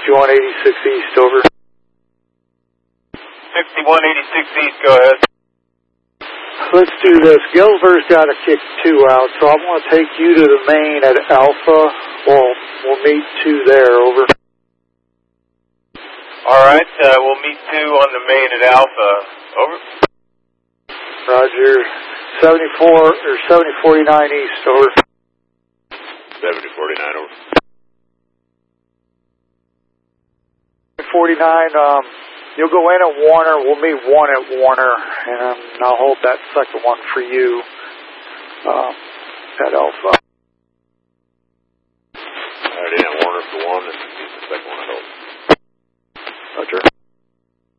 6186 East, over. 6186 East, go ahead. Let's do this. Gilbert's got to kick 2 out, so I'm going to take you to the main at Alpha. We'll meet 2 there, over. All right, we'll meet 2 on the main at Alpha, over. Roger. 74 or 7049 East, over. 7049, over. 49, you'll go in at Warner. We'll meet 1 at Warner, and I'll hold that second one for you at Alpha. All right, in at Warner for 1, and the second one I hold. Roger.